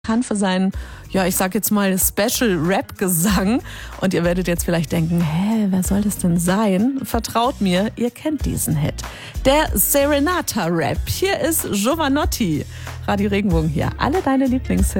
bekannt für seinen, ja, ich sag jetzt mal Special-Rap-Gesang. Und ihr werdet jetzt vielleicht denken, wer soll das denn sein? Vertraut mir, ihr kennt diesen Hit. Der Serenata-Rap. Hier ist Jovanotti. Radio Regenbogen hier. Alle deine Lieblingshits.